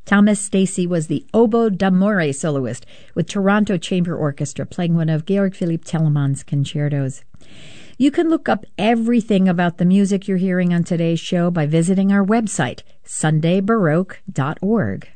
Thomas Stacy was the oboe d'amore soloist with Toronto Chamber Orchestra playing one of Georg Philipp Telemann's concertos. You can look up everything about the music you're hearing on today's show by visiting our website, sundaybaroque.org.